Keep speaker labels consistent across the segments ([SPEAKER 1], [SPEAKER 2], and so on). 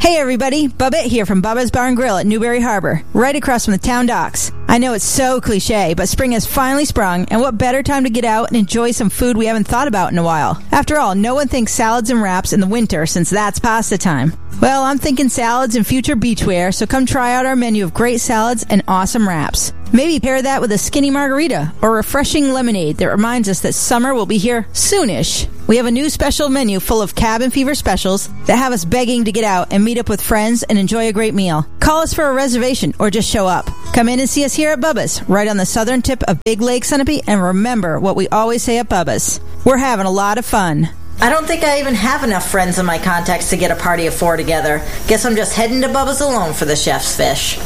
[SPEAKER 1] Hey everybody, Bubba here from Bubba's Bar and Grill at Newberry Harbor, right across from the town docks. I know it's so cliche, but spring has finally sprung, and what better time to get out and enjoy some food we haven't thought about in a while. After all, no one thinks salads and wraps in the winter since that's pasta time. Well, I'm thinking salads and future beachwear, so come try out our menu of great salads and awesome wraps. Maybe pair that with a skinny margarita or refreshing lemonade that reminds us that summer will be here soonish. We have a new special menu full of cabin fever specials that have us begging to get out and meet up with friends and enjoy a great meal. Call us for a reservation or just show up. Come in and see us here at Bubba's, right on the southern tip of Big Lake Sunapee, and remember what we always say at Bubba's. We're having a lot of fun.
[SPEAKER 2] I don't think I even have enough friends in my contacts to get a party of 4 together. Guess I'm just heading to Bubba's alone for the chef's fish.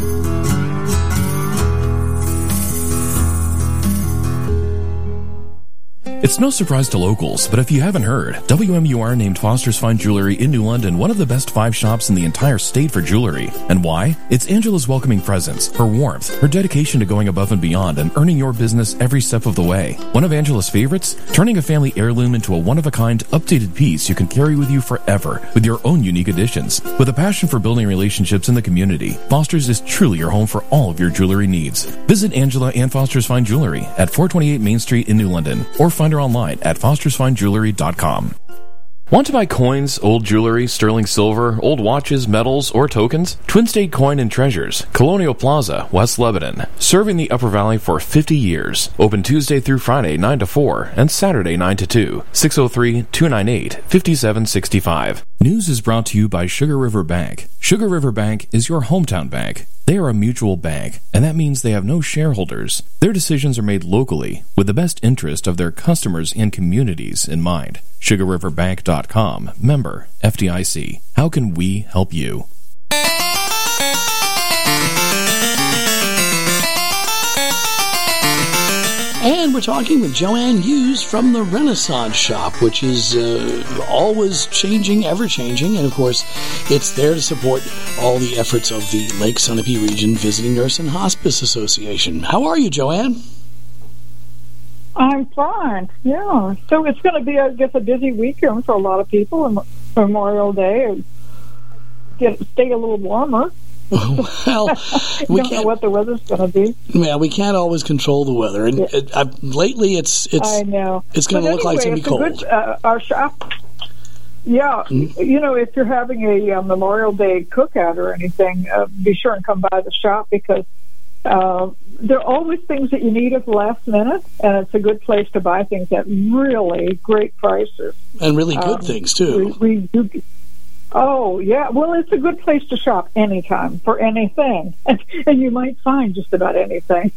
[SPEAKER 3] It's no surprise to locals, but if you haven't heard, WMUR named Foster's Fine Jewelry in New London one of the best 5 shops in the entire state for jewelry. And why? It's Angela's welcoming presence, her warmth, her dedication to going above and beyond and earning your business every step of the way. One of Angela's favorites? Turning a family heirloom into a one-of-a-kind, updated piece you can carry with you forever with your own unique additions. With a passion for building relationships in the community, Foster's is truly your home for all of your jewelry needs. Visit Angela and Foster's Fine Jewelry at 428 Main Street in New London, or find her online at fostersfinejewelry.com. Want to buy coins, old jewelry, sterling silver, old watches, medals, or tokens? Twin State Coin and Treasures, Colonial Plaza, West Lebanon. Serving the Upper Valley for 50 years. Open Tuesday through Friday 9 to 4 and Saturday 9 to 2. 603-298-5765. News is brought to you by Sugar River Bank. Sugar River Bank is your hometown bank. They are a mutual bank, and that means they have no shareholders. Their decisions are made locally with the best interest of their customers and communities in mind. SugarRiverBank.com. Member FDIC. How can we help you?
[SPEAKER 4] And we're talking with Joanne Hughes from the Renaissance Shop, which is always changing, ever-changing. And, of course, it's there to support all the efforts of the Lake Sunapee Region Visiting Nurse and Hospice Association. How are you, Joanne?
[SPEAKER 5] I'm fine, yeah. So it's going to be, I guess, a busy weekend for a lot of people on Memorial Day. Stay a little warmer.
[SPEAKER 4] Well, we
[SPEAKER 5] don't know what the weather's going to be.
[SPEAKER 4] Yeah, we can't always control the weather, and lately it's
[SPEAKER 5] I know
[SPEAKER 4] it's going to look like it's going to be cold.
[SPEAKER 5] Our shop, yeah. Mm-hmm. You know, if you're having a Memorial Day cookout or anything, be sure and come by the shop because there are always things that you need at the last minute, and it's a good place to buy things at really great prices
[SPEAKER 4] and really good things too.
[SPEAKER 5] Oh, yeah. Well, it's a good place to shop anytime for anything. And you might find just about anything.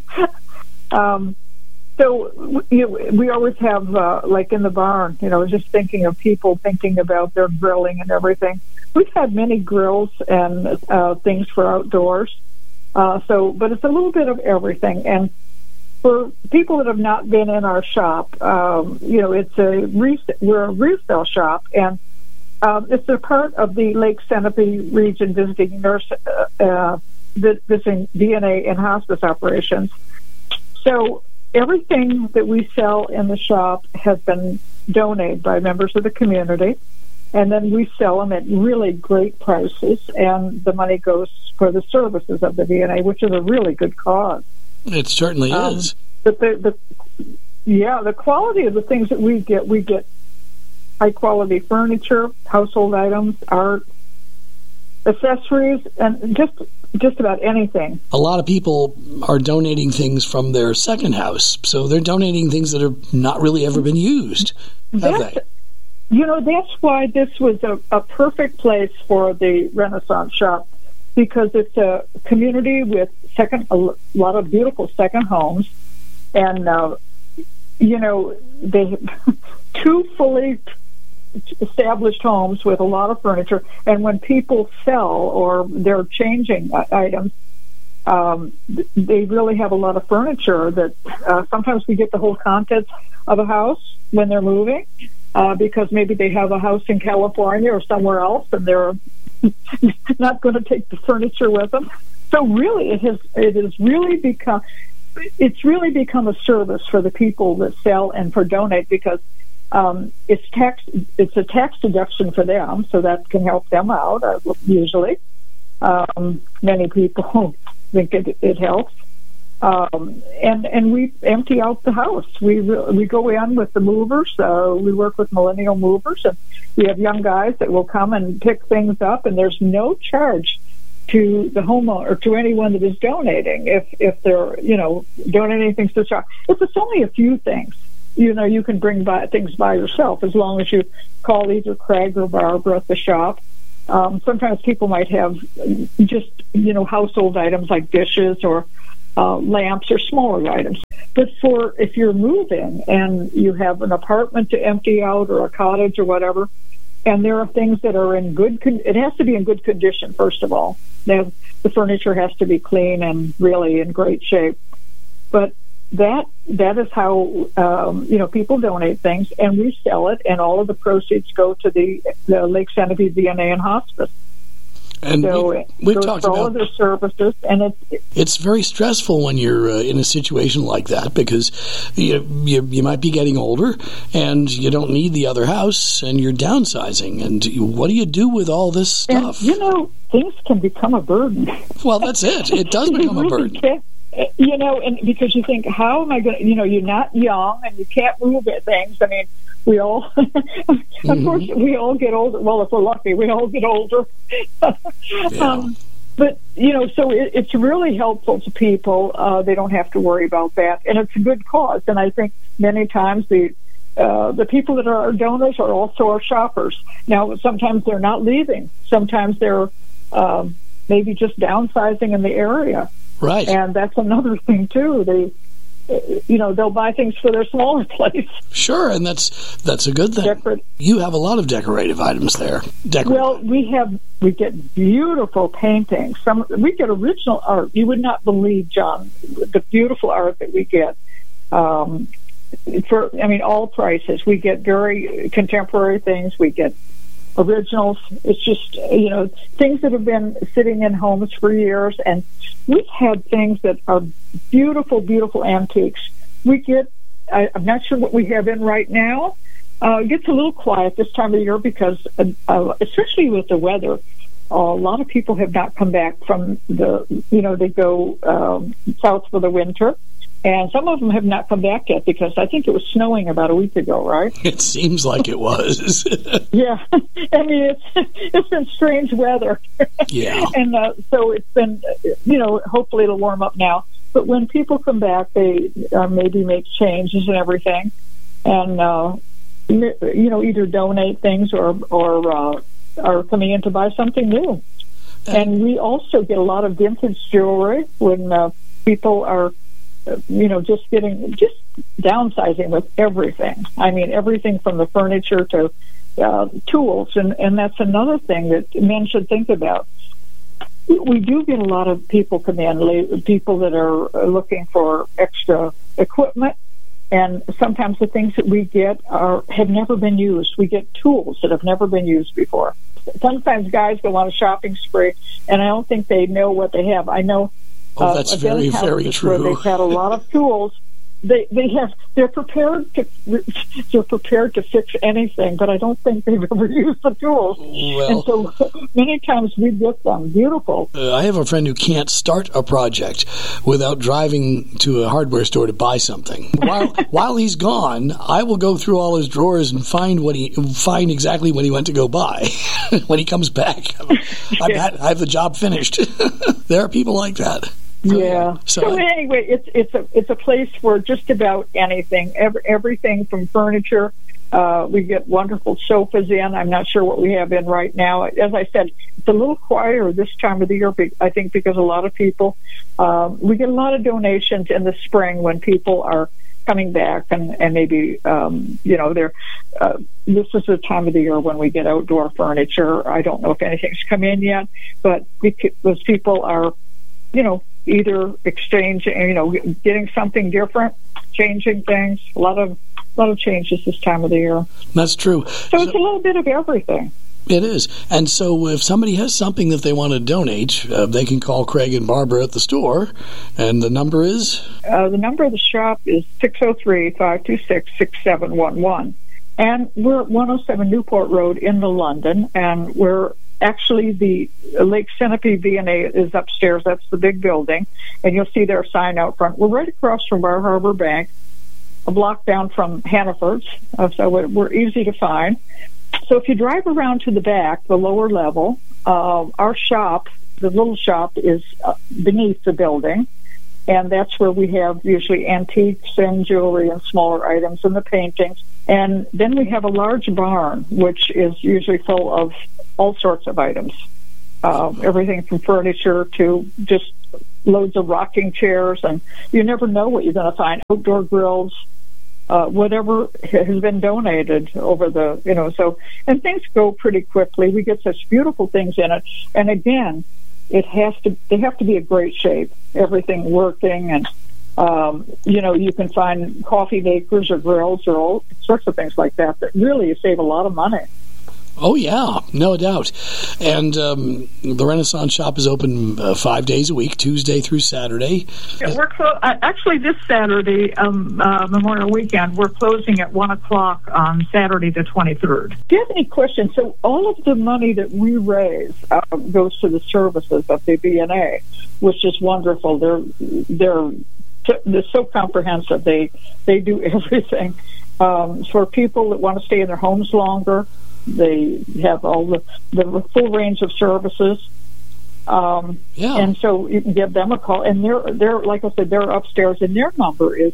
[SPEAKER 5] So we always have, like in the barn, just thinking of people thinking about their grilling and everything. We've had many grills and things for outdoors. But it's a little bit of everything. And for people that have not been in our shop, we're a resale shop, and it's a part of the Lake Sunapee Region Visiting Nurse, visiting DNA and hospice operations. So everything that we sell in the shop has been donated by members of the community, and then we sell them at really great prices, and the money goes for the services of the DNA, which is a really good cause.
[SPEAKER 4] It certainly is.
[SPEAKER 5] But the quality of the things that we get high-quality furniture, household items, art, accessories, and just about anything. A lot of people are donating things from their second house, so they're donating things that have not really ever been used, have they? That's why this was a perfect place for the Renaissance Shop, because it's a community with a lot of beautiful second homes, and they have 2 fully established homes with a lot of furniture, and when people sell or they're changing items, they really have a lot of furniture that sometimes we get the whole contents of a house when they're moving, because maybe they have a house in California or somewhere else and they're not going to take the furniture with them. So really it's really become a service for the people that sell and for donate, because It's a tax deduction for them, so that can help them out. Usually, many people think it helps. And we empty out the house. We go in with the movers. We work with millennial movers, and we have young guys that will come and pick things up. And there's no charge to the homeowner or to anyone that is donating if they're donating things to the shop. If it's only a few things, you can bring things by yourself as long as you call either Craig or Barbara at the shop. Sometimes people might have just household items like dishes or lamps or smaller items. But if you're moving and you have an apartment to empty out or a cottage or whatever, and there are things that are in it has to be in good condition, first of all. The furniture has to be clean and really in great shape. But that is how people donate things, and we sell it, and all of the proceeds go to the Lake Centipede VNA and Hospice.
[SPEAKER 4] And
[SPEAKER 5] so
[SPEAKER 4] we've talked
[SPEAKER 5] about all
[SPEAKER 4] about
[SPEAKER 5] of their services, and
[SPEAKER 4] it's very stressful when you're in a situation like that, because you might be getting older and you don't need the other house and you're downsizing. And what do you do with all this stuff?
[SPEAKER 5] And, things can become a burden.
[SPEAKER 4] Well, that's it. It does become a burden.
[SPEAKER 5] And because you think, how am I going to, you're not young and you can't move at things. I mean, we all, of course, we all get older. Well, if we're lucky, we all get older.
[SPEAKER 4] Yeah.
[SPEAKER 5] But, so it's really helpful to people. They don't have to worry about that. And it's a good cause. And I think many times the people that are our donors are also our shoppers. Now, sometimes they're not leaving. Sometimes they're maybe just downsizing in the area.
[SPEAKER 4] Right.
[SPEAKER 5] And that's another thing, too. They'll buy things for their smaller place.
[SPEAKER 4] Sure, and that's a good thing. You have a lot of decorative items there.
[SPEAKER 5] Well, we get beautiful paintings. We get original art. You would not believe, John, the beautiful art that we get. All prices. We get very contemporary things. We get originals. It's just, things that have been sitting in homes for years. And we've had things that are beautiful, beautiful antiques. We get, I'm not sure what we have in right now. It gets a little quiet this time of year because, especially with the weather, a lot of people have not come back from they go south for the winter. And some of them have not come back yet because I think it was snowing about a week ago, right?
[SPEAKER 4] It seems like it was.
[SPEAKER 5] Yeah. I mean, it's been strange weather.
[SPEAKER 4] Yeah.
[SPEAKER 5] And so it's been, hopefully it'll warm up now. But when people come back, they maybe make changes and everything. And, either donate things or are coming in to buy something new. And we also get a lot of vintage jewelry when people are just downsizing with everything. I mean, everything from the furniture to tools, and that's another thing that men should think about. We do get a lot of people come in, people that are looking for extra equipment, and sometimes the things that we get have never been used. We get tools that have never been used before. Sometimes guys go on a shopping spree, and I don't think they know what they have. I know.
[SPEAKER 4] That's very, very true.
[SPEAKER 5] Where they've had a lot of tools. They're prepared to fix anything, but I don't think they've ever used the tools.
[SPEAKER 4] Well,
[SPEAKER 5] and so many times we get them beautiful.
[SPEAKER 4] I have a friend who can't start a project without driving to a hardware store to buy something. While he's gone, I will go through all his drawers and find exactly what he went to go buy. When he comes back, I have the job finished. There are people like that.
[SPEAKER 5] Yeah. So anyway, it's a place for just about anything, everything from furniture. We get wonderful sofas in. I'm not sure what we have in right now. As I said, it's a little quieter this time of the year, I think, because a lot of people, we get a lot of donations in the spring when people are coming back and maybe, they're, this is the time of the year when we get outdoor furniture. I don't know if anything's come in yet, but those people are, either exchanging, getting something different, changing things. A lot of changes this time of the year.
[SPEAKER 4] That's true.
[SPEAKER 5] So it's a little bit of everything.
[SPEAKER 4] It is. And so if somebody has something that they want to donate, they can call Craig and Barbara at the store. And the number is?
[SPEAKER 5] The number of the shop is 603-526-6711. And we're at 107 Newport Road in London, and we're actually the Lake Centipede V&A is upstairs. That's the big building, and you'll see their sign out front. We're right across from Bar Harbor Bank, a block down from Hannaford's, so we're easy to find. So if you drive around to the back, the lower level, our shop, the little shop, is beneath the building, and that's where we have usually antiques and jewelry and smaller items and the paintings. And then we have a large barn, which is usually full of all sorts of items, everything from furniture to just loads of rocking chairs, and you never know what you're going to find. Outdoor grills, whatever has been donated over the, so, and things go pretty quickly. We get such beautiful things in it. And again, they have to be in great shape, everything working, and, you can find coffee makers or grills or all sorts of things like that really save a lot of money.
[SPEAKER 4] Oh, yeah, no doubt. And the Renaissance Shop is open 5 days a week, Tuesday through Saturday.
[SPEAKER 5] Yeah, we're actually, this Saturday, Memorial Weekend, we're closing at 1 o'clock on Saturday the 23rd. Do you have any questions? So all of the money that we raise goes to the services of the V&A, which is wonderful. They're so comprehensive. They do everything. For people that want to stay in their homes longer, they have all the full range of services. And so you can give them a call. And they're like I said, they're upstairs, and their number is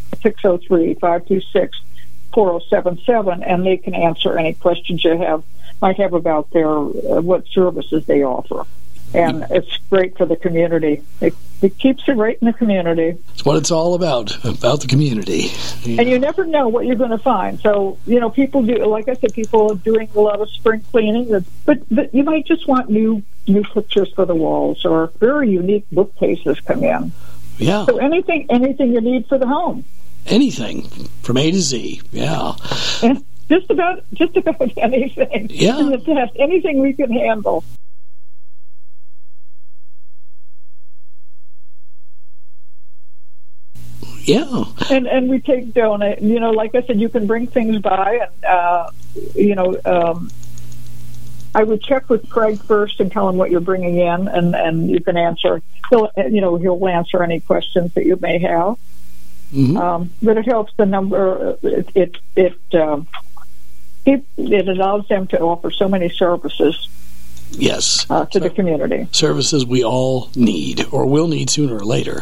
[SPEAKER 5] 603-526-4077, and they can answer any questions you might have about their what services they offer. And it's great for the community. It keeps it right in the community.
[SPEAKER 4] It's what it's all about the community. Yeah.
[SPEAKER 5] And you never know what you're going to find. So, people do, like I said, people are doing a lot of spring cleaning, but you might just want new pictures for the walls, or very unique bookcases come in.
[SPEAKER 4] Yeah.
[SPEAKER 5] So anything you need for the home.
[SPEAKER 4] Anything from A to Z. Yeah.
[SPEAKER 5] And just about anything.
[SPEAKER 4] Yeah.
[SPEAKER 5] In the past, anything we can handle.
[SPEAKER 4] Yeah.
[SPEAKER 5] And we take donate. Like I said, you can bring things by, and I would check with Craig first and tell him what you're bringing in, and you can answer. He'll answer any questions that you may have. Mm-hmm. But it helps the number. It allows them to offer so many services.
[SPEAKER 4] Yes.
[SPEAKER 5] To the community.
[SPEAKER 4] Services we all need, or will need sooner or later.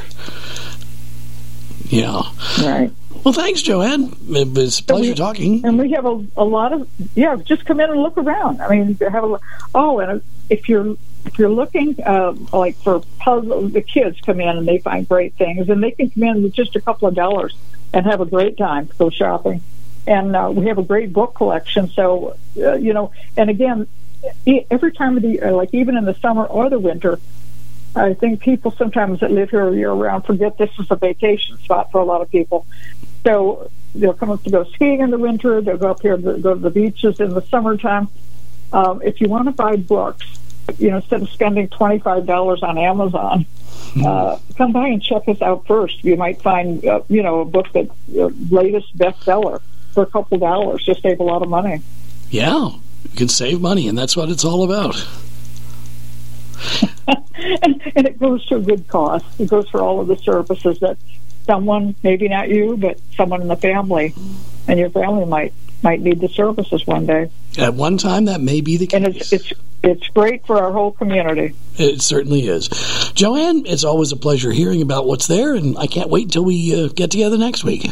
[SPEAKER 4] Yeah. Right. Well, thanks, Joanne. It's a pleasure talking.
[SPEAKER 5] And we have a lot of, just come in and look around. I mean, and if you're looking, like for puzzles, the kids come in and they find great things, and they can come in with just a couple of dollars and have a great time to go shopping. And we have a great book collection. So, and again, every time of the year, like even in the summer or the winter, I think people sometimes that live here year-round forget this is a vacation spot for a lot of people. So they'll come up to go skiing in the winter. They'll go up here to go to the beaches in the summertime. If you want to buy books, instead of spending $25 on Amazon, come by and check us out first. You might find, a book that's latest bestseller for a couple of dollars. Just save a lot of money.
[SPEAKER 4] Yeah, you can save money, and that's what it's all about.
[SPEAKER 5] and it goes to a good cause. It goes for all of the services that someone, maybe not you, but someone in the family, and your family might need the services one day.
[SPEAKER 4] At one time, that may be the case.
[SPEAKER 5] And it's great for our whole community.
[SPEAKER 4] It certainly is. Joanne, it's always a pleasure hearing about what's there, and I can't wait until we get together next week.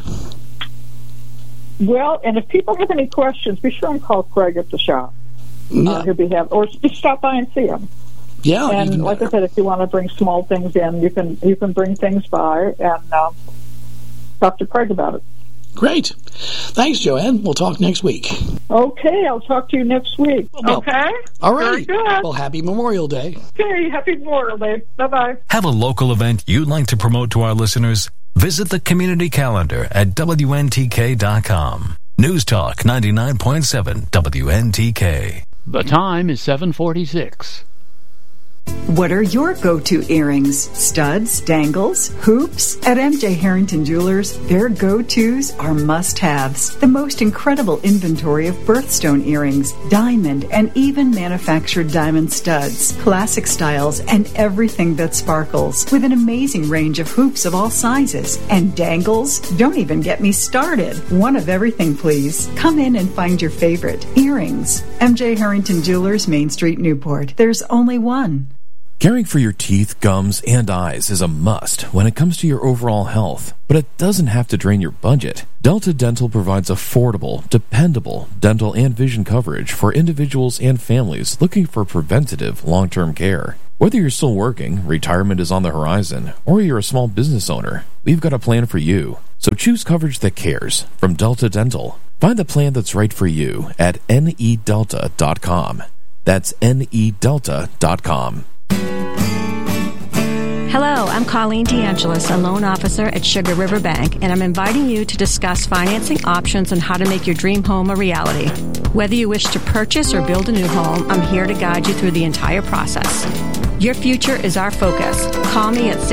[SPEAKER 5] Well, and if people have any questions, be sure and call Craig at the shop. Or just stop by and see him.
[SPEAKER 4] Yeah,
[SPEAKER 5] and like I said, if you want to bring small things in, you can bring things by and talk to Craig about it.
[SPEAKER 4] Great. Thanks, Joanne. We'll talk next week.
[SPEAKER 5] Okay, I'll talk to you next week. Okay?
[SPEAKER 4] All right.
[SPEAKER 5] Very good.
[SPEAKER 4] Well, happy Memorial Day.
[SPEAKER 5] Okay, happy Memorial Day. Bye-bye.
[SPEAKER 6] Have a local event you'd like to promote to our listeners? Visit the community calendar at WNTK.com. News Talk 99.7 WNTK.
[SPEAKER 7] The time is 7:46. What are your go-to earrings? Studs, dangles, hoops? At MJ Harrington Jewelers, their go-tos are must-haves. The most incredible inventory of birthstone earrings, diamond, and even manufactured diamond studs, classic styles, and everything that sparkles, with an amazing range of hoops of all sizes. And dangles? Don't even get me started. One of everything, please. Come in and find your favorite. Earrings. MJ Harrington Jewelers, Main Street, Newport. There's only one.
[SPEAKER 3] Caring for your teeth, gums, and eyes is a must when it comes to your overall health, but it doesn't have to drain your budget. Delta Dental provides affordable, dependable dental and vision coverage for individuals and families looking for preventative long-term care. Whether you're still working, retirement is on the horizon, or you're a small business owner, we've got a plan for you. So choose coverage that cares from Delta Dental. Find the plan that's right for you at nedelta.com. That's nedelta.com.
[SPEAKER 8] Hello, I'm Colleen DeAngelis, a loan officer at Sugar River Bank, and I'm inviting you to discuss financing options and how to make your dream home a reality. Whether you wish to purchase or build a new home, I'm here to guide you through the entire process. Your future is our focus. Call me at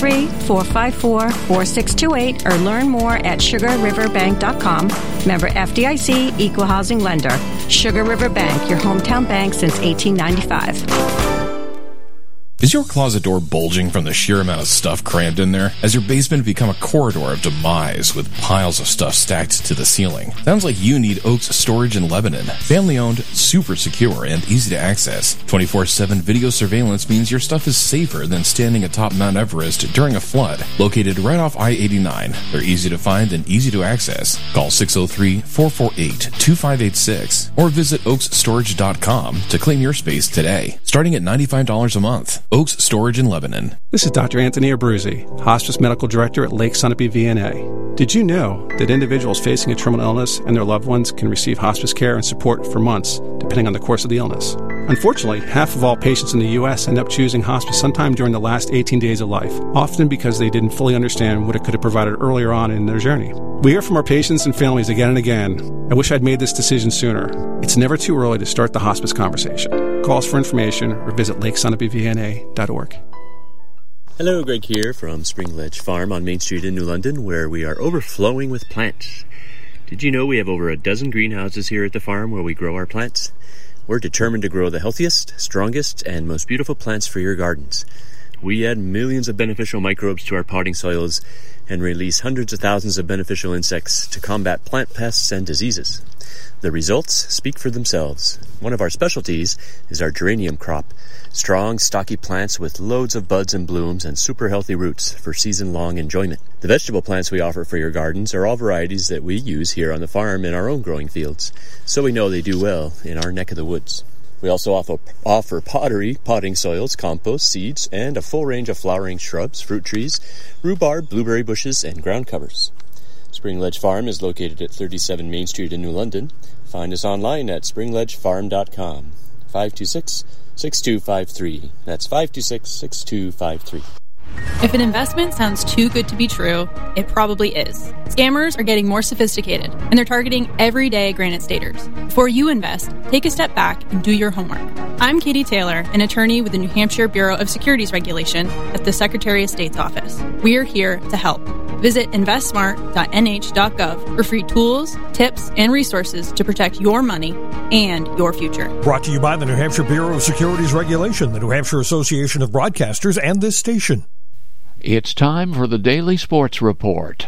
[SPEAKER 8] 603-454-4628 or learn more at sugarriverbank.com. Member FDIC, Equal Housing Lender. Sugar River Bank, your hometown bank since 1895.
[SPEAKER 3] Is your closet door bulging from the sheer amount of stuff crammed in there? Has your basement become a corridor of demise with piles of stuff stacked to the ceiling? Sounds like you need Oaks Storage in Lebanon. Family-owned, super secure, and easy to access. 24/7 video surveillance means your stuff is safer than standing atop Mount Everest during a flood. Located right off I-89, they're easy to find and easy to access. Call 603-448-2586 or visit oaksstorage.com to claim your space today, starting at $95 a month. Oaks Storage in Lebanon.
[SPEAKER 9] This is Dr. Anthony Abruzzi, Hospice Medical Director at Lake Sunapee VNA. Did you know that individuals facing a terminal illness and their loved ones can receive hospice care and support for months, depending on the course of the illness? Unfortunately, half of all patients in the U.S. end up choosing hospice sometime during the last 18 days of life, often because they didn't fully understand what it could have provided earlier on in their journey. We hear from our patients and families again and again, I wish I'd made this decision sooner. It's never too early to start the hospice conversation. Call us for information or visit lakesunapevna.org.
[SPEAKER 10] Hello, Greg here from Spring Ledge Farm on Main Street in New London, where we are overflowing with plants. Did you know we have over a dozen greenhouses here at the farm where we grow our plants? We're determined to grow the healthiest, strongest, and most beautiful plants for your gardens. We add millions of beneficial microbes to our potting soils and release hundreds of thousands of beneficial insects to combat plant pests and diseases. The results speak for themselves. One of our specialties is our geranium crop. Strong, stocky plants with loads of buds and blooms and super healthy roots for season-long enjoyment. The vegetable plants we offer for your gardens are all varieties that we use here on the farm in our own growing fields, so we know they do well in our neck of the woods. We also offer pottery, potting soils, compost, seeds, and a full range of flowering shrubs, fruit trees, rhubarb, blueberry bushes, and ground covers. Spring Ledge Farm is located at 37 Main Street in New London. Find us online at springledgefarm.com. 526-6253. That's 526-6253.
[SPEAKER 11] If an investment sounds too good to be true, it probably is. Scammers are getting more sophisticated, and they're targeting everyday Granite Staters. Before you invest, take a step back and do your homework. I'm Katie Taylor, an attorney with the New Hampshire Bureau of Securities Regulation at the Secretary of State's office. We're here to help. Visit investsmart.nh.gov for free tools, tips, and resources to protect your money and your future.
[SPEAKER 12] Brought to you by the New Hampshire Bureau of Securities Regulation, the New Hampshire Association of Broadcasters, and this station.
[SPEAKER 13] It's time for the Daily Sports Report.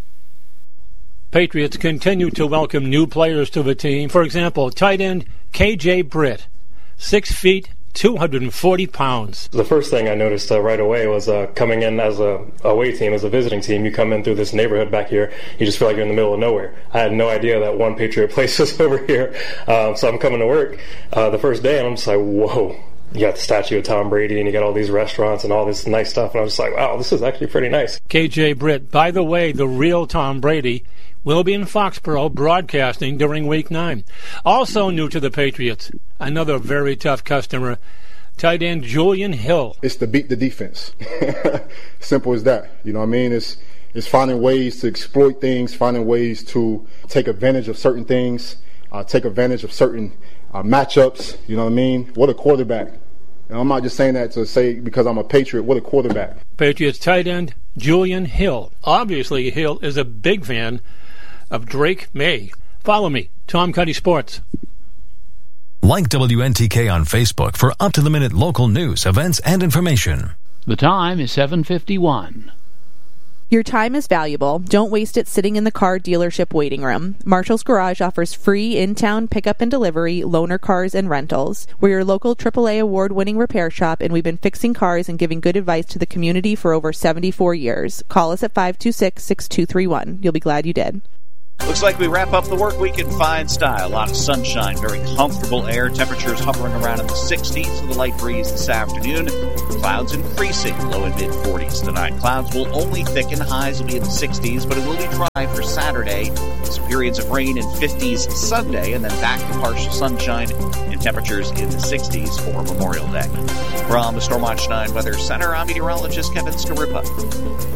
[SPEAKER 14] Patriots continue to welcome new players to the team. For example, tight end KJ Britt, 6 feet, 240 pounds.
[SPEAKER 15] The first thing I noticed right away was coming in as a away team, as a visiting team. You come in through this neighborhood back here, you just feel like you're in the middle of nowhere. I had no idea that one Patriot place was over here. So I'm coming to work the first day, and I'm just like, whoa. You got the statue of Tom Brady, and you got all these restaurants and all this nice stuff. And I was just like, wow, this is actually pretty nice.
[SPEAKER 14] KJ Britt, by the way, the real Tom Brady, will be in Foxborough broadcasting during Week 9. Also new to the Patriots, another very tough customer, tight end Julian Hill.
[SPEAKER 16] It's to beat the defense. Simple as that. You know what I mean? It's finding ways to exploit things, finding ways to take advantage of certain things, take advantage of certain matchups. You know what I mean? What a quarterback And I'm not just saying that to say because I'm a Patriot. What a quarterback.
[SPEAKER 14] Patriots tight end Julian Hill. Obviously, Hill is a big fan of Drake May. Follow me, Tom Cuddy Sports.
[SPEAKER 6] Like WNTK on Facebook for up-to-the-minute local news, events, and information.
[SPEAKER 13] The time is 7:51.
[SPEAKER 17] Your time is valuable. Don't waste it sitting in the car dealership waiting room. Marshall's Garage offers free in-town pickup and delivery, loaner cars, and rentals. We're your local AAA award-winning repair shop, and we've been fixing cars and giving good advice to the community for over 74 years. Call us at 526-6231. You'll be glad you did.
[SPEAKER 18] Looks like we wrap up the work week in fine style. A lot of sunshine, very comfortable air. Temperatures hovering around in the 60s with a light breeze this afternoon. Clouds increasing, low and mid-40s tonight. Clouds will only thicken. Highs will be in the 60s, but it will be dry for Saturday. Some periods of rain and 50s Sunday, and then back to partial sunshine and temperatures in the 60s for Memorial Day. From the Stormwatch 9 Weather Center, I'm meteorologist Kevin Scarippa.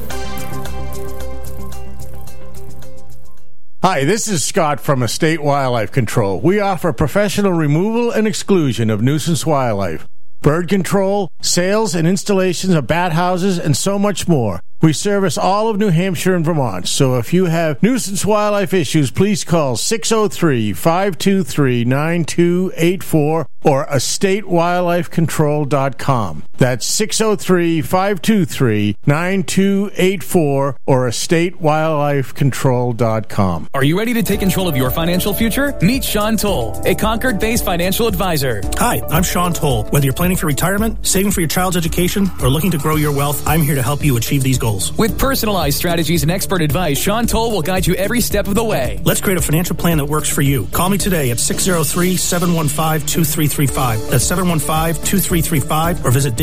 [SPEAKER 19] Hi, this is Scott from Estate Wildlife Control. We offer professional removal and exclusion of nuisance wildlife, bird control, sales and installations of bat houses, and so much more. We service all of New Hampshire and Vermont, so if you have nuisance wildlife issues, please call 603-523-9284 or estatewildlifecontrol.com. That's 603-523-9284 or estatewildlifecontrol.com.
[SPEAKER 20] Are you ready to take control of your financial future? Meet Sean Toll, a Concord-based financial advisor.
[SPEAKER 21] Hi, I'm Sean Toll. Whether you're planning for retirement, saving for your child's education, or looking to grow your wealth, I'm here to help you achieve these goals.
[SPEAKER 20] With personalized strategies and expert advice, Sean Toll will guide you every step of the way.
[SPEAKER 21] Let's create a financial plan that works for you. Call me today at 603-715-2335. That's 715-2335, or visit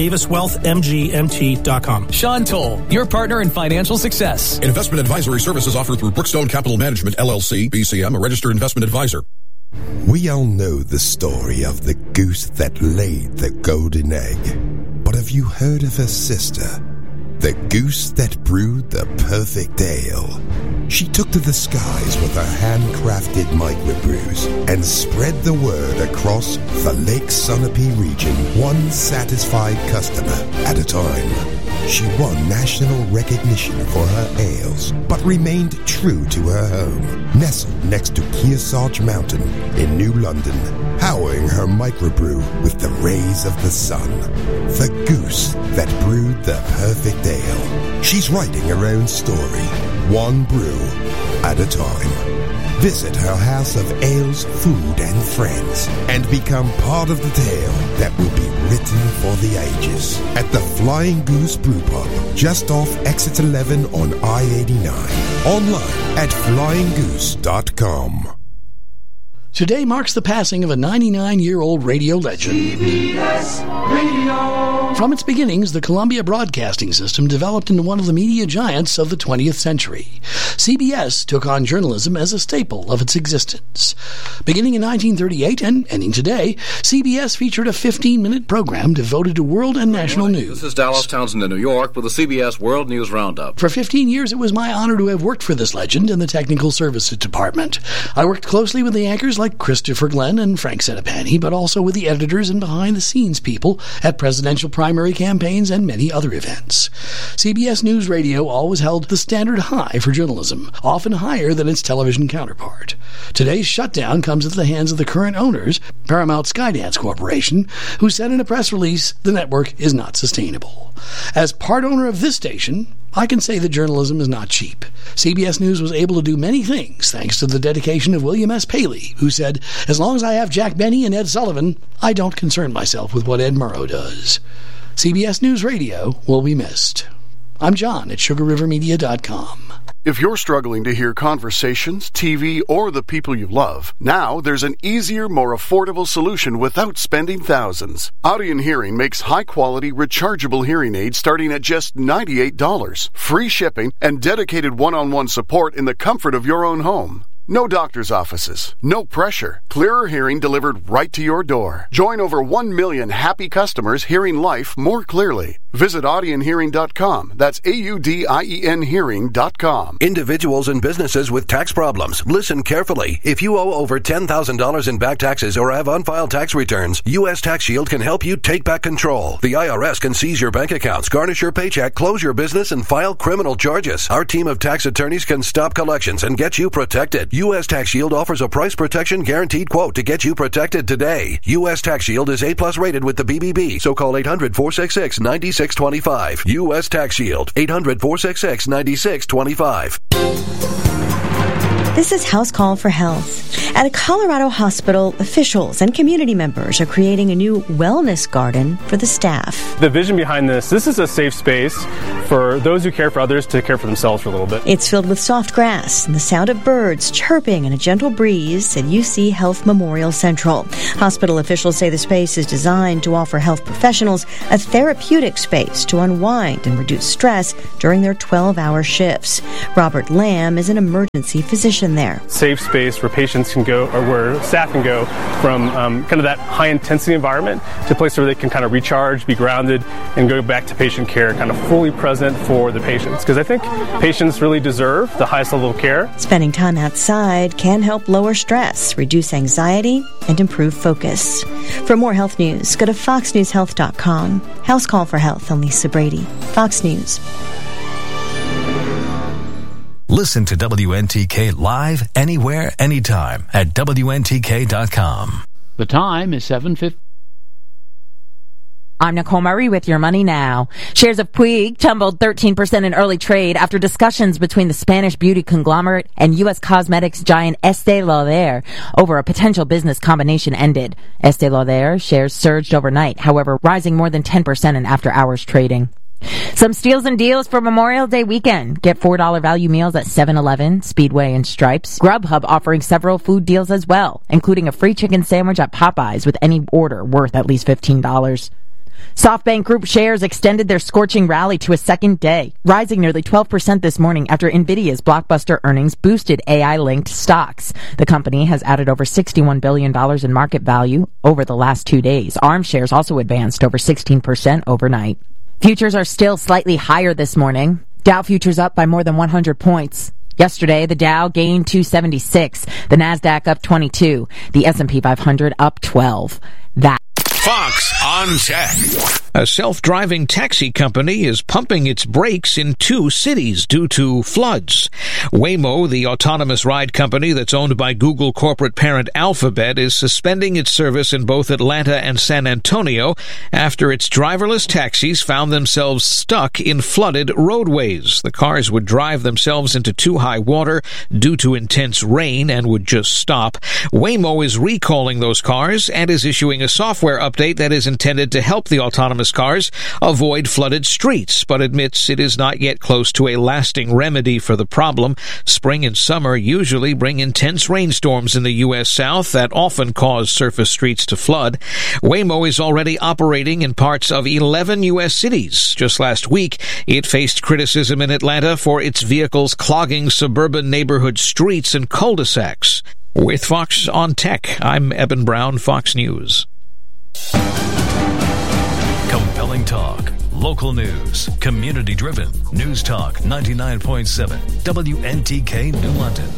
[SPEAKER 21] daviswealthmgmt.com.
[SPEAKER 20] Sean Toll, your partner in financial success.
[SPEAKER 22] Investment advisory services offered through Brookstone Capital Management, LLC, BCM, a registered investment advisor.
[SPEAKER 23] We all know the story of the goose that laid the golden egg. But have you heard of her sister? The goose that brewed the perfect ale. She took to the skies with her handcrafted microbrews and spread the word across the Lake Sunapee region, one satisfied customer at a time. She won national recognition for her ales, but remained true to her home, nestled next to Kearsarge Mountain in New London, powering her microbrew with the rays of the sun. The goose that brewed the perfect ale. She's writing her own story, one brew at a time. Visit her house of ales, food, and friends, and become part of the tale that will be written for the ages at the Flying Goose Brew Pub, just off Exit 11 on I-89. Online at flyinggoose.com.
[SPEAKER 4] Today marks the passing of a 99-year-old radio legend.
[SPEAKER 24] CBS Radio.
[SPEAKER 4] From its beginnings, the Columbia Broadcasting System developed into one of the media giants of the 20th century. CBS took on journalism as a staple of its existence. Beginning in 1938 and ending today, CBS featured a 15-minute program devoted to world and national news.
[SPEAKER 25] This is Dallas Townsend in New York with the CBS World News Roundup.
[SPEAKER 4] For 15 years, it was my honor to have worked for this legend in the Technical Services Department. I worked closely with the anchors like Christopher Glenn and Frank Sedapani, but also with the editors and behind-the-scenes people at presidential primary campaigns and many other events. CBS News Radio always held the standard high for journalism, often higher than its television counterpart. Today's shutdown comes at the hands of the current owners, Paramount Skydance Corporation, who said in a press release the network is not sustainable. As part owner of this station, I can say that journalism is not cheap. CBS News was able to do many things thanks to the dedication of William S. Paley, who said, "As long as I have Jack Benny and Ed Sullivan, I don't concern myself with what Ed Murrow does." CBS News Radio will be missed. I'm John at SugarRiverMedia.com.
[SPEAKER 26] If you're struggling to hear conversations, TV, or the people you love, now there's an easier, more affordable solution without spending thousands. Audien Hearing makes high-quality, rechargeable hearing aids starting at just $98, free shipping, and dedicated one-on-one support in the comfort of your own home. No doctor's offices, no pressure. Clearer hearing delivered right to your door. Join over 1 million happy customers hearing life more clearly. Visit audionhearing.com. That's AUDIEN hearing.com.
[SPEAKER 1] Individuals and businesses with tax problems. Listen carefully. If you owe over $10,000 in back taxes or have unfiled tax returns, U.S. Tax Shield can help you take back control. The IRS can seize your bank accounts, garnish your paycheck, close your business, and file criminal charges. Our team of tax attorneys can stop collections and get you protected. U.S. Tax Shield offers a price protection guaranteed quote to get you protected today. U.S. Tax Shield is A+ rated with the BBB, so call 800-466-9625. U.S. Tax Shield, 800-466-9625.
[SPEAKER 2] This is House Call for Health. At a Colorado hospital, officials and community members are creating a new wellness garden for the staff.
[SPEAKER 3] The vision behind this is a safe space for those who care for others to care for themselves for a little bit.
[SPEAKER 2] It's filled with soft grass and the sound of birds chirping and a gentle breeze at UC Health Memorial Central. Hospital officials say the space is designed to offer health professionals a therapeutic space to unwind and reduce stress during their 12-hour shifts. Robert Lamb is an emergency physician there.
[SPEAKER 3] Safe space where patients can go, or where staff can go from kind of that high-intensity environment to a place where they can kind of recharge, be grounded, and go back to patient care, kind of fully present for the patients. Because I think patients really deserve the highest level of care.
[SPEAKER 2] Spending time outside can help lower stress, reduce anxiety, and improve focus. For more health news, go to foxnewshealth.com. House Call for Health, I'm Lisa Brady. Fox News.
[SPEAKER 6] Listen to WNTK live anywhere, anytime at WNTK.com.
[SPEAKER 13] The time is 7:50.
[SPEAKER 5] I'm Nicole Murray with your money now. Shares of Puig tumbled 13% in early trade after discussions between the Spanish beauty conglomerate and U.S. cosmetics giant Estée Lauder over a potential business combination ended. Estée Lauder shares surged overnight, however, rising more than 10% in after-hours trading. Some steals and deals for Memorial Day weekend. Get $4 value meals at 7-Eleven, Speedway, and Stripes. Grubhub offering several food deals as well, including a free chicken sandwich at Popeyes with any order worth at least $15. SoftBank Group shares extended their scorching rally to a second day, rising nearly 12% this morning after Nvidia's blockbuster earnings boosted AI-linked stocks. The company has added over $61 billion in market value over the last 2 days. ARM shares also advanced over 16% overnight. Futures are still slightly higher this morning. Dow futures up by more than 100 points. Yesterday, the Dow gained 276, the Nasdaq up 22, the S&P 500 up 12.
[SPEAKER 7] Fox on Tech. A self-driving taxi company is pumping its brakes in 2 cities due to floods. Waymo, the autonomous ride company that's owned by Google corporate parent Alphabet, is suspending its service in both Atlanta and San Antonio after its driverless taxis found themselves stuck in flooded roadways. The cars would drive themselves into too high water due to intense rain and would just stop. Waymo is recalling those cars and is issuing a software update that is intended to help the autonomous cars avoid flooded streets, but admits it is not yet close to a lasting remedy for the problem. Spring and summer usually bring intense rainstorms in the U.S. South that often cause surface streets to flood. Waymo is already operating in parts of 11 U.S. cities. Just last week, it faced criticism in Atlanta for its vehicles clogging suburban neighborhood streets and cul-de-sacs. With Fox on Tech, I'm Eben Brown, Fox News.
[SPEAKER 6] Compelling talk, local news, community-driven. News Talk 99.7, WNTK New London.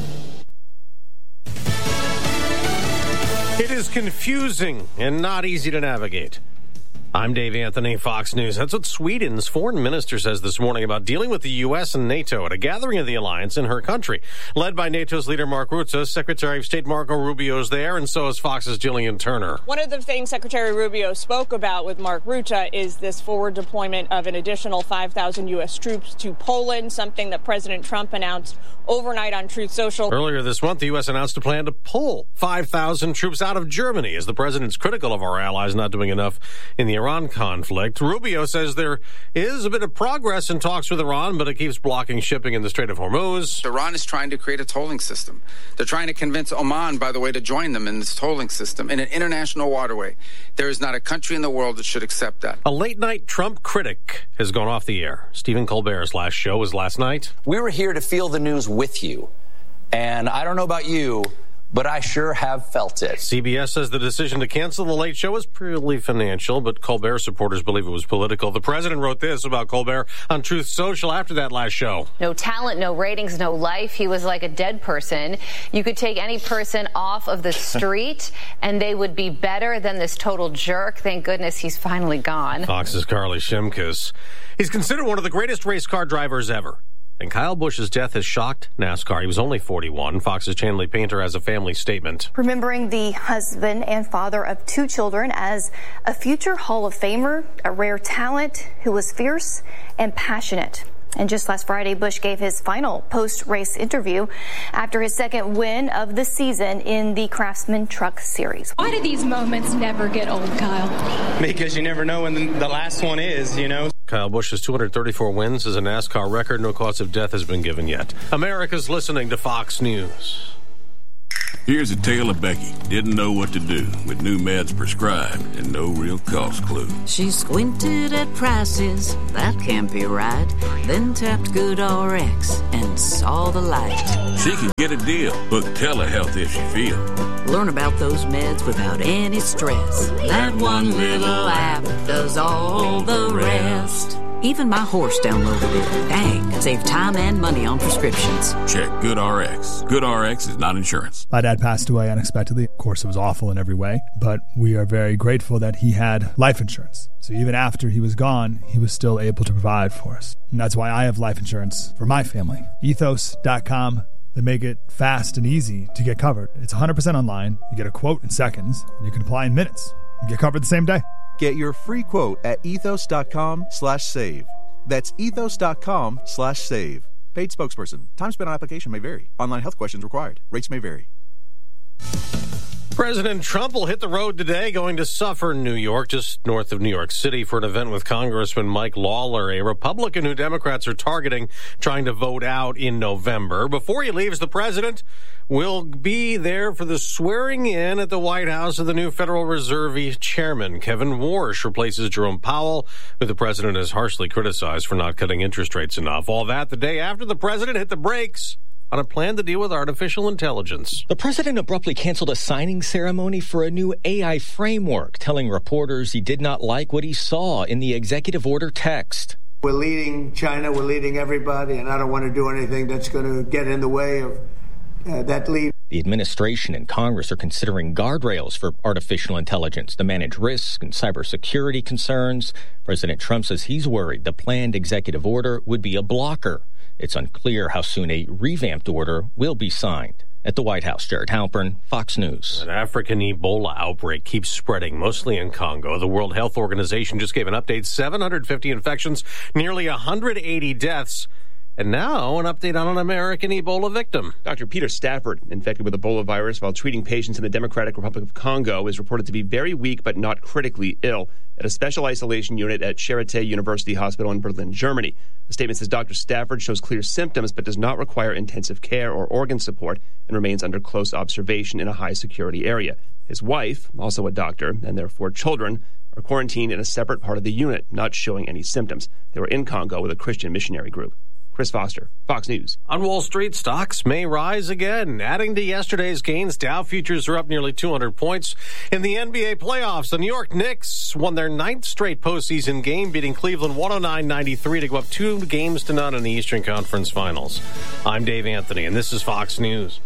[SPEAKER 8] It is confusing and not easy to navigate. I'm Dave Anthony, Fox News. That's what Sweden's foreign minister says this morning about dealing with the U.S. and NATO at a gathering of the alliance in her country. Led by NATO's leader Mark Rutte, Secretary of State Marco Rubio is there, and so is Fox's Jillian Turner.
[SPEAKER 27] One of the things Secretary Rubio spoke about with Mark Rutte is this forward deployment of an additional 5,000 U.S. troops to Poland, something that President Trump announced overnight on Truth Social.
[SPEAKER 8] Earlier this month, the U.S. announced a plan to pull 5,000 troops out of Germany as the president's critical of our allies not doing enough in the Iran conflict. Rubio says there is a bit of progress in talks with Iran, but it keeps blocking shipping in the Strait of Hormuz.
[SPEAKER 28] Iran is trying to create a tolling system. They're trying to convince Oman, by the way, to join them in this tolling system in an international waterway. There is not a country in the world that should accept that.
[SPEAKER 8] A late-night Trump critic has gone off the air. Stephen Colbert's last show was last night.
[SPEAKER 29] We were here to feel the news with you.
[SPEAKER 9] And I don't know about you, but I sure have felt it.
[SPEAKER 8] CBS says the decision to cancel The Late Show was purely financial, but Colbert supporters believe it was political. The president wrote this about Colbert on Truth Social after that last show.
[SPEAKER 10] No talent, no ratings, no life. He was like a dead person. You could take any person off of the street, and they would be better than this total jerk. Thank goodness he's finally gone.
[SPEAKER 8] Fox's Carly Shimkus. He's considered one of the greatest race car drivers ever. And Kyle Busch's death has shocked NASCAR. He was only 41. Fox's Chanley Painter has a family statement.
[SPEAKER 11] Remembering the husband and father of 2 children as a future Hall of Famer, a rare talent who was fierce and passionate. And just last Friday, Busch gave his final post-race interview after his second win of the season in the Craftsman Truck Series.
[SPEAKER 12] Why do these moments never get old, Kyle?
[SPEAKER 14] Because you never know when the last one is, you know.
[SPEAKER 8] Kyle Busch's 234 wins is a NASCAR record. No cause of death has been given yet. America's listening to Fox News.
[SPEAKER 15] Here's a tale of Becky. Didn't know what to do with new meds prescribed and no real cost clue.
[SPEAKER 16] She squinted at prices, that can't be right. Then tapped GoodRx and saw the light.
[SPEAKER 15] She could get a deal. Book telehealth if she feels.
[SPEAKER 16] Learn about those meds without any stress. That one little app does all the rest. Even my horse downloaded it. Dang, save time and money on prescriptions.
[SPEAKER 15] Check GoodRx. GoodRx is not insurance.
[SPEAKER 17] My dad passed away unexpectedly. Of course, it was awful in every way, but we are very grateful that he had life insurance. So even after he was gone, he was still able to provide for us. And that's why I have life insurance for my family. Ethos.com. They make it fast and easy to get covered. It's 100% online. You get a quote in seconds, and you can apply in minutes. You get covered the same day.
[SPEAKER 29] Get your free quote at ethos.com/save. That's ethos.com/save. Paid spokesperson. Time spent on application may vary. Online health questions required. Rates may vary.
[SPEAKER 8] President Trump will hit the road today, going to Suffern, New York, just north of New York City, for an event with Congressman Mike Lawler, a Republican who Democrats are targeting, trying to vote out in November. Before he leaves, the president will be there for the swearing in at the White House of the new Federal Reserve chairman. Kevin Warsh replaces Jerome Powell, who the president has harshly criticized for not cutting interest rates enough. All that the day after the president hit the brakes on a plan to deal with artificial intelligence.
[SPEAKER 30] The president abruptly canceled a signing ceremony for a new AI framework, telling reporters he did not like what he saw in the executive order text.
[SPEAKER 31] We're leading China, we're leading everybody, and I don't want to do anything that's going to get in the way of that lead.
[SPEAKER 30] The administration and Congress are considering guardrails for artificial intelligence to manage risk and cybersecurity concerns. President Trump says he's worried the planned executive order would be a blocker. It's unclear how soon a revamped order will be signed. At the White House, Jared Halpern, Fox News.
[SPEAKER 8] An African Ebola outbreak keeps spreading, mostly in Congo. The World Health Organization just gave an update, 750 infections, nearly 180 deaths. And now, an update on an American Ebola victim.
[SPEAKER 32] Dr. Peter Stafford, infected with Ebola virus while treating patients in the Democratic Republic of Congo, is reported to be very weak but not critically ill at a special isolation unit at Charité University Hospital in Berlin, Germany. The statement says Dr. Stafford shows clear symptoms but does not require intensive care or organ support and remains under close observation in a high-security area. His wife, also a doctor, and their 4 children are quarantined in a separate part of the unit, not showing any symptoms. They were in Congo with a Christian missionary group. Chris Foster, Fox News.
[SPEAKER 8] On Wall Street, stocks may rise again. Adding to yesterday's gains, Dow futures are up nearly 200 points. In the NBA playoffs, the New York Knicks won their 9th straight postseason game, beating Cleveland 109-93 to go up 2-0 in the Eastern Conference Finals. I'm Dave Anthony, and this is Fox News.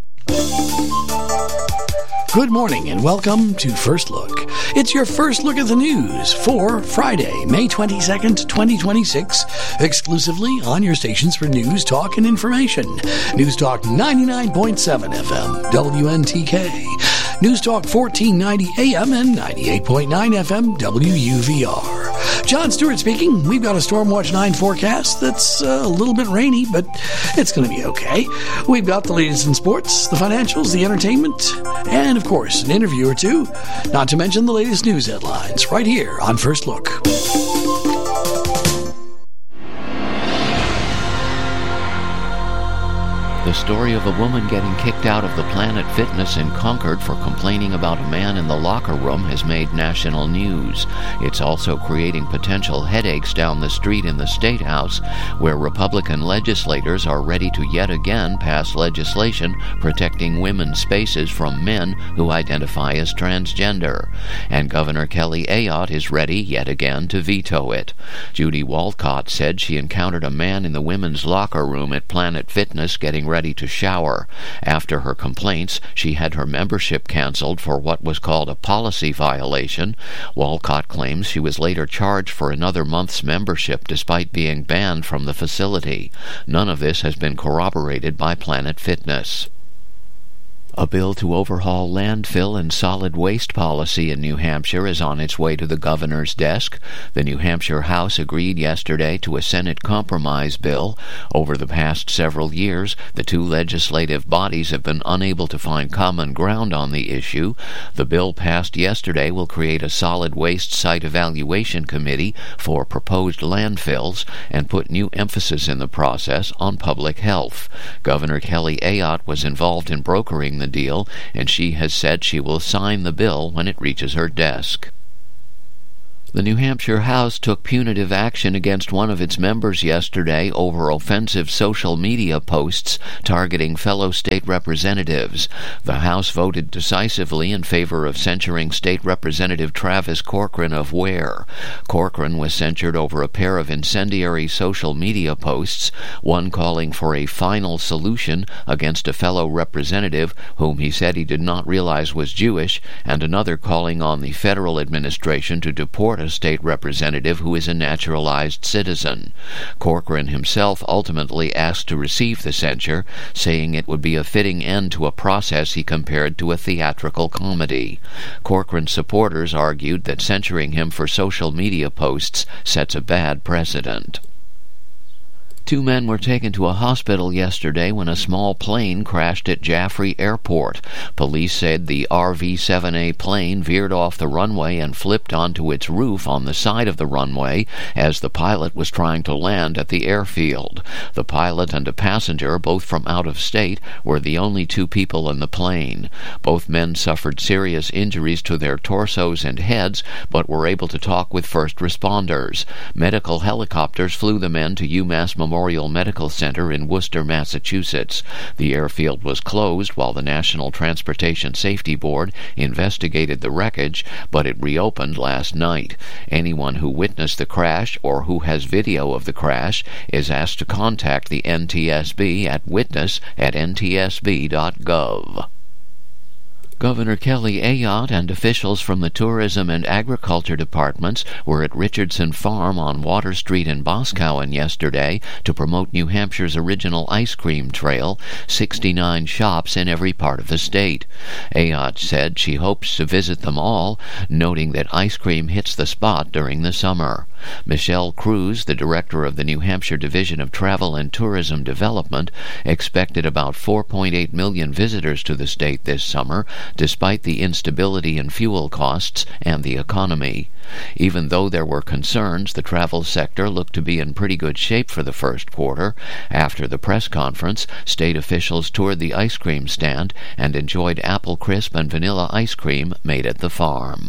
[SPEAKER 4] Good morning and welcome to First Look. It's your first look at the news for Friday, May 22nd, 2026, exclusively on your stations for news, talk, and information. News Talk 99.7 FM, WNTK. News Talk 1490 AM and 98.9 FM, WUVR. John Stewart speaking. We've got a Stormwatch 9 forecast that's a little bit rainy, but it's going to be okay. We've got the latest in sports, the financials, the entertainment, and, of course, an interview or two, not to mention the latest news headlines, right here on First Look.
[SPEAKER 13] The story of a woman getting kicked out of the Planet Fitness in Concord for complaining about a man in the locker room has made national news. It's also creating potential headaches down the street in the State House, where Republican legislators are ready to yet again pass legislation protecting women's spaces from men who identify as transgender. And Governor Kelly Ayotte is ready yet again to veto it. Judy Walcott said she encountered a man in the women's locker room at Planet Fitness getting ready to shower. After her complaints, she had her membership canceled for what was called a policy violation. Walcott claims she was later charged for another month's membership despite being banned from the facility. None of this has been corroborated by Planet Fitness. A bill to overhaul landfill and solid waste policy in New Hampshire is on its way to the governor's desk. The New Hampshire House agreed yesterday to a Senate compromise bill. Over the past several years, the two legislative bodies have been unable to find common ground on the issue. The bill passed yesterday will create a solid waste site evaluation committee for proposed landfills and put new emphasis in the process on public health. Governor Kelly Ayotte was involved in brokering the deal, and she has said she will sign the bill when it reaches her desk. The New Hampshire House took punitive action against one of its members yesterday over offensive social media posts targeting fellow state representatives. The House voted decisively in favor of censuring State Representative Travis Corcoran of Ware. Corcoran was censured over a pair of incendiary social media posts, one calling for a final solution against a fellow representative whom he said he did not realize was Jewish, and another calling on the federal administration to deport a state representative who is a naturalized citizen. Corcoran himself ultimately asked to receive the censure, saying it would be a fitting end to a process he compared to a theatrical comedy. Corcoran's supporters argued that censuring him for social media posts sets a bad precedent. Two men were taken to a hospital yesterday when a small plane crashed at Jaffrey Airport. Police said the RV-7A plane veered off the runway and flipped onto its roof on the side of the runway as the pilot was trying to land at the airfield. The pilot and a passenger, both from out of state, were the only two people in the plane. Both men suffered serious injuries to their torsos and heads, but were able to talk with first responders. Medical helicopters flew the men to UMass Memorial Medical Center in Worcester, Massachusetts. The airfield was closed while the National Transportation Safety Board investigated the wreckage, but it reopened last night. Anyone who witnessed the crash or who has video of the crash is asked to contact the NTSB at witness@ntsb.gov. Governor Kelly Ayotte and officials from the Tourism and Agriculture departments were at Richardson Farm on Water Street in Boscawen yesterday to promote New Hampshire's original ice cream trail, 69 shops in every part of the state. Ayotte said she hopes to visit them all, noting that ice cream hits the spot during the summer. Michelle Cruz, the director of the New Hampshire Division of Travel and Tourism Development, expected about 4.8 million visitors to the state this summer, despite the instability in fuel costs and the economy. Even though there were concerns, the travel sector looked to be in pretty good shape for the first quarter. After the press conference, state officials toured the ice cream stand and enjoyed apple crisp and vanilla ice cream made at the farm.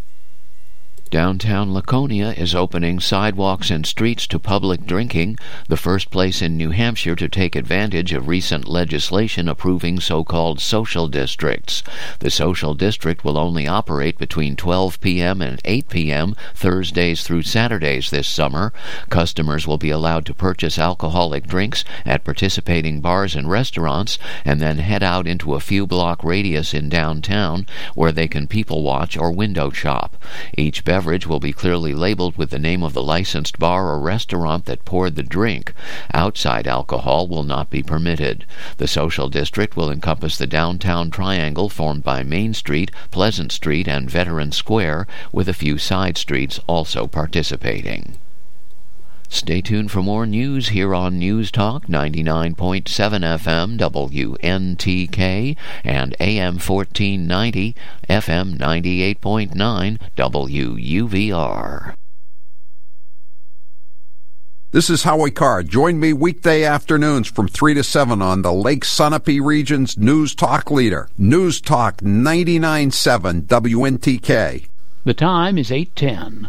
[SPEAKER 13] Downtown Laconia is opening sidewalks and streets to public drinking, the first place in New Hampshire to take advantage of recent legislation approving so-called social districts. The social district will only operate between 12 p.m. and 8 p.m. Thursdays through Saturdays this summer. Customers will be allowed to purchase alcoholic drinks at participating bars and restaurants and then head out into a few block radius in downtown where they can people watch or window shop. Each beverage will be clearly labeled with the name of the licensed bar or restaurant that poured the drink. Outside alcohol will not be permitted. The social district will encompass the downtown triangle formed by Main Street, Pleasant Street, and Veteran Square, with a few side streets also participating. Stay tuned for more news here on News Talk 99.7 FM WNTK and AM 1490 FM 98.9 WUVR.
[SPEAKER 1] This is Howie Carr. Join me weekday afternoons from 3 to 7 on the Lake Sunapee region's News Talk leader. News Talk 99.7 WNTK.
[SPEAKER 2] The time is 8:10.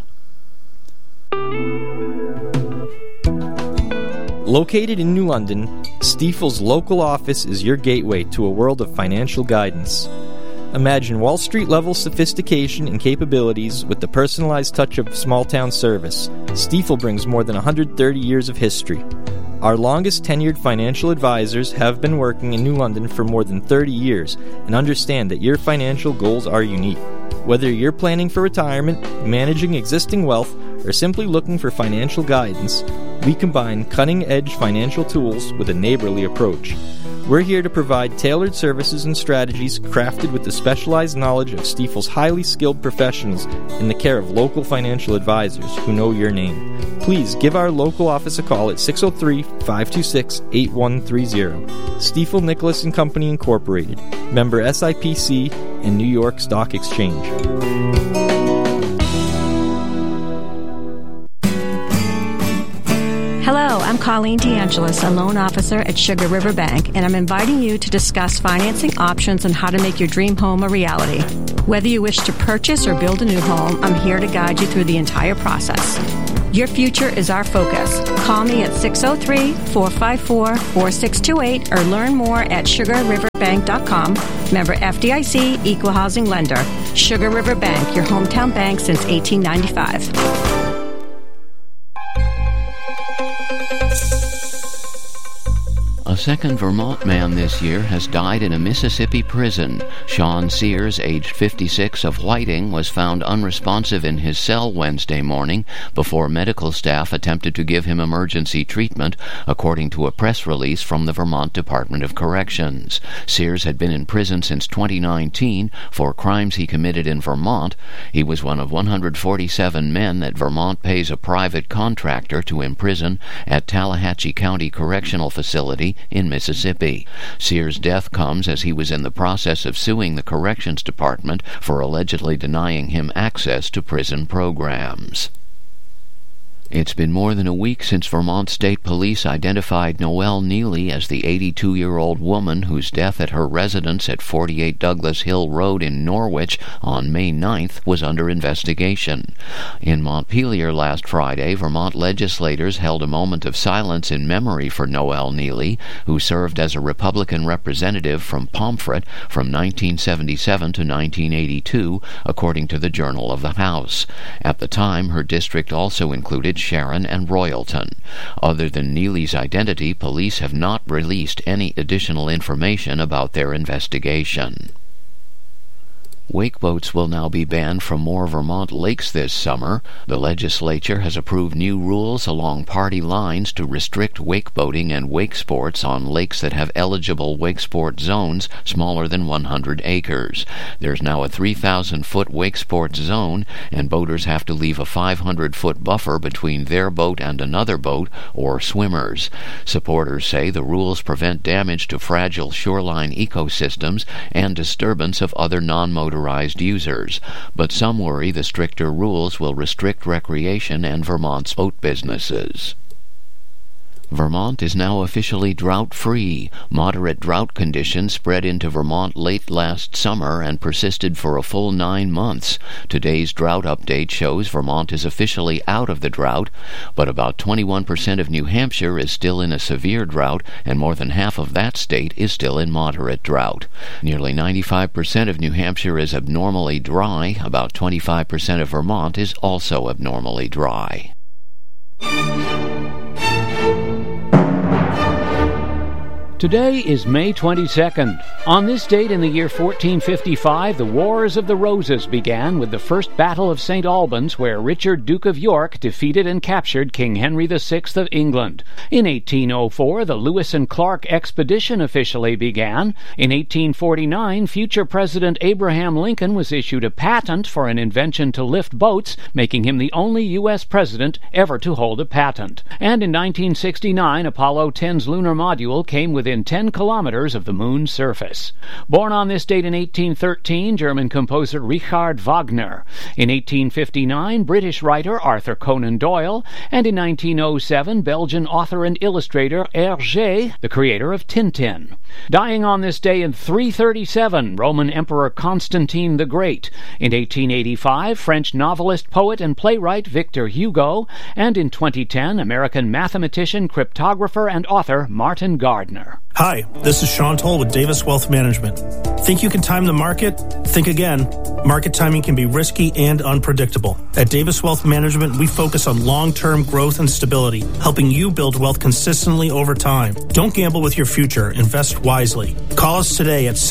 [SPEAKER 3] Located in New London, Stifel's local office is your gateway to a world of financial guidance. Imagine Wall Street-level sophistication and capabilities with the personalized touch of small-town service. Stifel brings more than 130 years of history. Our longest tenured financial advisors have been working in New London for more than 30 years and understand that your financial goals are unique. Whether you're planning for retirement, managing existing wealth, or simply looking for financial guidance, we combine cutting-edge financial tools with a neighborly approach. We're here to provide tailored services and strategies crafted with the specialized knowledge of Stifel's highly skilled professionals in the care of local financial advisors who know your name. Please give our local office a call at 603-526-8130. Stifel Nicholas & Company Incorporated, member SIPC and New York Stock Exchange.
[SPEAKER 18] Hello, I'm Colleen DeAngelis, a loan officer at Sugar River Bank, and I'm inviting you to discuss financing options and how to make your dream home a reality. Whether you wish to purchase or build a new home, I'm here to guide you through the entire process. Your future is our focus. Call me at 603-454-4628 or learn more at sugarriverbank.com. Member FDIC, Equal Housing Lender. Sugar River Bank, your hometown bank since 1895.
[SPEAKER 13] A second Vermont man this year has died in a Mississippi prison. Sean Sears, aged 56, of Whiting, was found unresponsive in his cell Wednesday morning before medical staff attempted to give him emergency treatment, according to a press release from the Vermont Department of Corrections. Sears had been in prison since 2019 for crimes he committed in Vermont. He was one of 147 men that Vermont pays a private contractor to imprison at Tallahatchie County Correctional Facility in Mississippi. Sears' death comes as he was in the process of suing the Corrections Department for allegedly denying him access to prison programs. It's been more than a week since Vermont State Police identified Noelle Neely as the 82-year-old woman whose death at her residence at 48 Douglas Hill Road in Norwich on May 9th was under investigation. In Montpelier last Friday, Vermont legislators held a moment of silence in memory for Noelle Neely, who served as a Republican representative from Pomfret from 1977 to 1982, according to the Journal of the House. At the time, her district also included Sharon and Royalton. Other than Neely's identity, police have not released any additional information about their investigation. Wake boats will now be banned from more Vermont lakes this summer. The legislature has approved new rules along party lines to restrict wake boating and wake sports on lakes that have eligible wake sport zones smaller than 100 acres. There's now a 3,000-foot wake sports zone, and boaters have to leave a 500-foot buffer between their boat and another boat or swimmers. Supporters say the rules prevent damage to fragile shoreline ecosystems and disturbance of other non-motorized users, but some worry the stricter rules will restrict recreation and Vermont's boat businesses. Vermont is now officially drought-free. Moderate drought conditions spread into Vermont late last summer and persisted for a full 9 months. Today's drought update shows Vermont is officially out of the drought, but about 21% of New Hampshire is still in a severe drought, and more than half of that state is still in moderate drought. Nearly 95% of New Hampshire is abnormally dry. About 25% of Vermont is also abnormally dry.
[SPEAKER 2] Today is May 22nd. On this date in the year 1455, the Wars of the Roses began with the First Battle of St. Albans, where Richard, Duke of York, defeated and captured King Henry VI of England. In 1804, the Lewis and Clark Expedition officially began. In 1849, future President Abraham Lincoln was issued a patent for an invention to lift boats, making him the only U.S. president ever to hold a patent. And in 1969, Apollo 10's lunar module came with within 10 kilometers of the moon's surface. Born on this date in 1813, German composer Richard Wagner. In 1859, British writer Arthur Conan Doyle. And in 1907, Belgian author and illustrator Hergé, the creator of Tintin. Dying on this day in 337, Roman Emperor Constantine the Great. In 1885, French novelist, poet, and playwright Victor Hugo. And in 2010, American mathematician, cryptographer, and author Martin Gardner.
[SPEAKER 5] Hi, this is Sean Toll with Davis Wealth Management. Think you can time the market? Think again. Market timing can be risky and unpredictable. At Davis Wealth Management, we focus on long-term growth and stability, helping you build wealth consistently over time. Don't gamble with your future. Invest wisely. Call us today at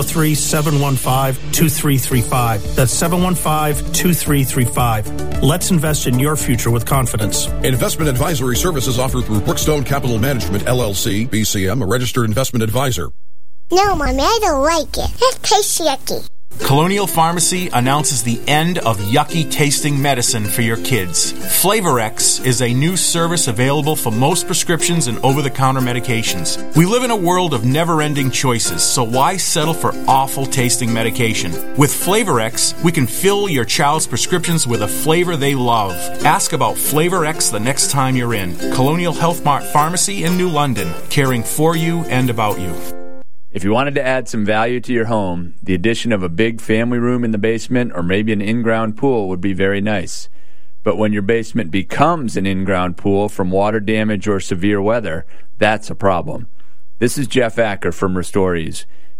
[SPEAKER 5] 603-715-2335. That's 715-2335. Let's invest in your future with confidence.
[SPEAKER 6] Investment advisory services offered through Brookstone Capital Management, LLC, BCM, a registered investment advisor.
[SPEAKER 7] No, Mommy, I don't like it. It tastes yucky.
[SPEAKER 19] Colonial Pharmacy announces the end of yucky tasting medicine for your kids. FlavorX is a new service available for most prescriptions and over-the-counter medications. We live in a world of never-ending choices, so why settle for awful tasting medication? With FlavorX, we can fill your child's prescriptions with a flavor they love. Ask about FlavorX the next time you're in. Colonial Health Mart Pharmacy in New London, caring for you and about you.
[SPEAKER 20] If you wanted to add some value to your home, the addition of a big family room in the basement or maybe an in-ground pool would be very nice. But when your basement becomes an in-ground pool from water damage or severe weather, that's a problem. This is Jeff Acker from Restorees.